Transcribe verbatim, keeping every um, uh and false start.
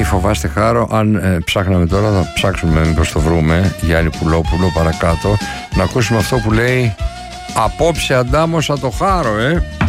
φοβάστε Χάρο. Αν ε, ψάχναμε τώρα, θα ψάξουμε μήπως το βρούμε. Γιάννη Πουλόπουλο παρακάτω. Να ακούσουμε αυτό που λέει: απόψε αντάμωσα το Χάρο, ε.